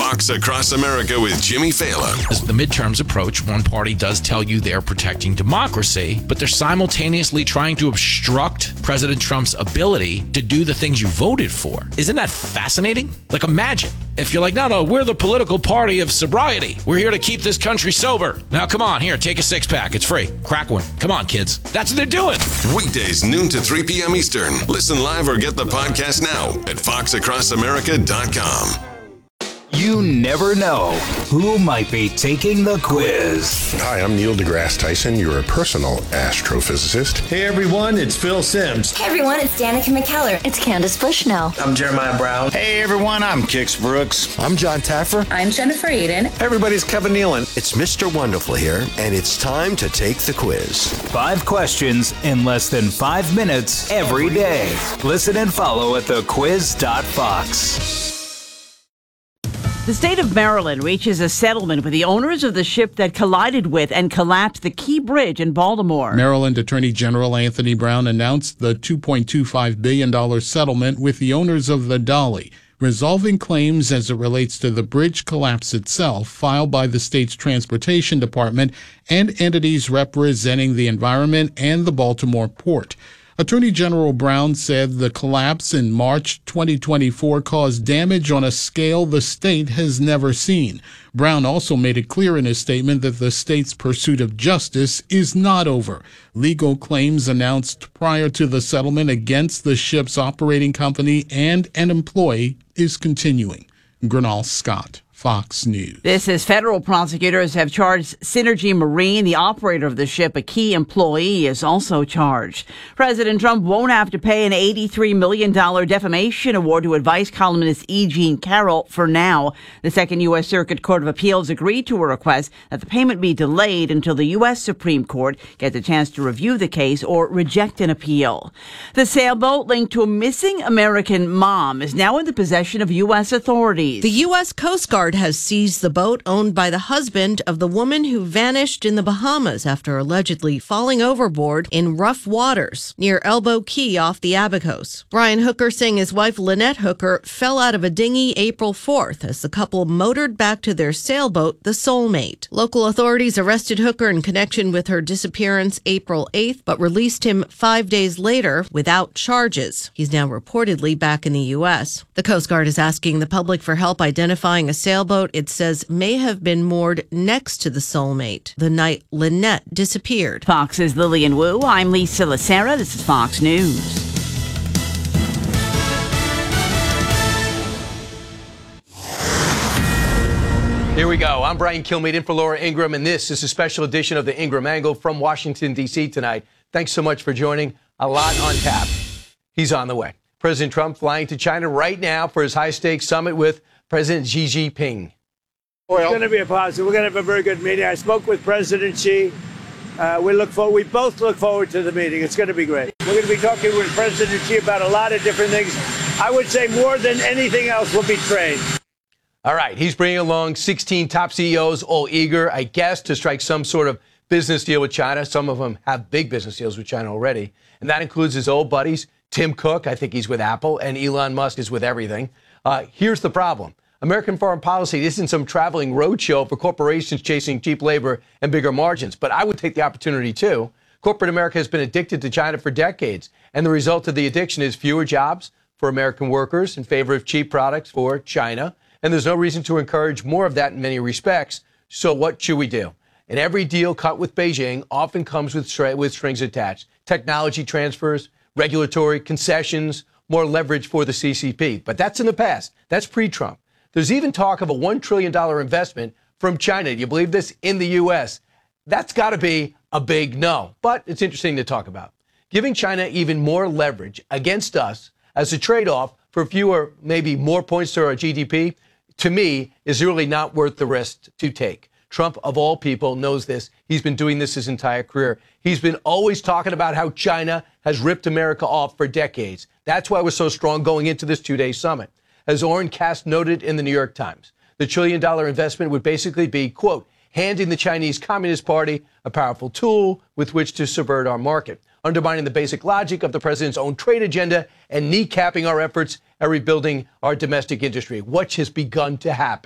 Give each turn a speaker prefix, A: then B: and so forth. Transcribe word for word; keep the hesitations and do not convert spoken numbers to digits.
A: Fox Across America with Jimmy Fallon.
B: As the midterms approach, one party does tell you they're protecting democracy, but they're simultaneously trying to obstruct President Trump's ability to do the things you voted for. Isn't that fascinating? Like, imagine if you're like, no, no, we're the political party of sobriety. We're here to keep this country sober. Now, come on, here, take a six pack. It's free. Crack one. Come on, kids. That's what they're doing.
A: Weekdays, noon to three p.m. Eastern. Listen live or get the podcast now at fox across america dot com.
C: You never know who might be taking the quiz.
D: Hi, I'm Neil deGrasse Tyson, your personal astrophysicist.
E: Hey everyone, it's Phil Simms.
F: Hey everyone, it's Danica McKellar.
G: It's Candace Bushnell.
H: I'm Jeremiah Brown.
I: Hey everyone, I'm Kix Brooks.
J: I'm John Taffer.
K: I'm Jennifer Aiden.
L: Hey everybody, it's Kevin Nealon.
M: It's Mister Wonderful here, and it's time to take the quiz.
C: Five questions in less than five minutes every day. Listen and follow at the quiz dot fox.
N: The state of Maryland reaches a settlement with the owners of the ship that collided with and collapsed the Key Bridge in Baltimore.
O: Maryland Attorney General Anthony Brown announced the two point two five billion dollars settlement with the owners of the Dolly, resolving claims as it relates to the bridge collapse itself filed by the state's transportation department and entities representing the environment and the Baltimore port. Attorney General Brown said the collapse in March twenty twenty-four caused damage on a scale the state has never seen. Brown also made it clear in his statement that the state's pursuit of justice is not over. Legal claims announced prior to the settlement against the ship's operating company and an employee is continuing. Gernal Scott, Fox News.
N: This is federal prosecutors have charged Synergy Marine, the operator of the ship. A key employee is also charged. President Trump won't have to pay an eighty-three million dollars defamation award to advice columnist E. Jean Carroll for now. The Second U S. Circuit Court of Appeals agreed to a request that the payment be delayed until the U S. Supreme Court gets a chance to review the case or reject an appeal. The sailboat linked to a missing American mom is now in the possession of U S authorities.
P: The U S. Coast Guard has seized the boat owned by the husband of the woman who vanished in the Bahamas after allegedly falling overboard in rough waters near Elbow Key off the Abacos. Brian Hooker saying his wife Lynette Hooker fell out of a dinghy April fourth as the couple motored back to their sailboat, the Soulmate. Local authorities arrested Hooker in connection with her disappearance April eighth, but released him five days later without charges. He's now reportedly back in the U S. The Coast Guard is asking the public for help identifying a sailboat it says may have been moored next to the Soulmate the night Lynette disappeared.
N: Fox's Lillian Wu. I'm Lisa Lacera. This is Fox News.
Q: Here we go. I'm Brian Kilmeade in for Laura Ingraham, and this is a special edition of the Ingraham Angle from Washington, D C tonight. Thanks so much for joining. A lot on tap. He's on the way. President Trump flying to China right now for his high-stakes summit with President Xi Jinping.
R: Well, it's going to be a positive. We're going to have a very good meeting. I spoke with President Xi. Uh, we look forward. We both look forward to the meeting. It's going to be great. We're going to be talking with President Xi about a lot of different things. I would say more than anything else will be trade.
Q: All right. He's bringing along sixteen top C E Os, all eager, I guess, to strike some sort of business deal with China. Some of them have big business deals with China already. And that includes his old buddies, Tim Cook. I think he's with Apple, and Elon Musk is with everything. Uh, here's the problem. American foreign policy isn't some traveling roadshow for corporations chasing cheap labor and bigger margins. But I would take the opportunity, too. Corporate America has been addicted to China for decades. And the result of the addiction is fewer jobs for American workers in favor of cheap products for China. And there's no reason to encourage more of that in many respects. So what should we do? And every deal cut with Beijing often comes with, stra- with strings attached. Technology transfers, regulatory concessions, more leverage for the C C P. But that's in the past. That's pre-Trump. There's even talk of a one trillion dollars investment from China. Do you believe this? In the U S. That's got to be a big no. But it's interesting to talk about. Giving China even more leverage against us as a trade-off for fewer, maybe more points to our G D P, to me, is really not worth the risk to take. Trump, of all people, knows this. He's been doing this his entire career. He's been always talking about how China has ripped America off for decades. That's why we're so strong going into this two-day summit. As Oren Cass noted in the New York Times, the trillion-dollar investment would basically be, quote, handing the Chinese Communist Party a powerful tool with which to subvert our market, undermining the basic logic of the president's own trade agenda and kneecapping our efforts at rebuilding our domestic industry, which has begun to happen.